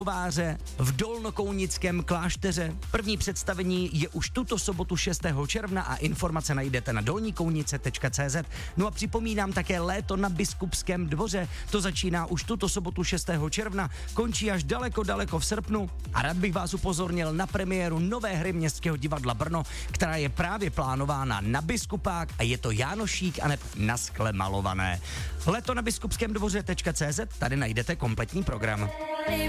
Váře v Dolnokounickém klášteře. První představení je už tuto sobotu 6. června a informace najdete na dolnikounice.cz. No a připomínám také léto na Biskupském dvoře. To začíná už tuto sobotu 6. června, končí až daleko v srpnu a rád bych vás upozornil na premiéru nové hry Městského divadla Brno, která je právě plánována na Biskupák a je to Jánošík a neb Na skle malované. Leto na biskupském dvoře.cz, tady najdete kompletní program.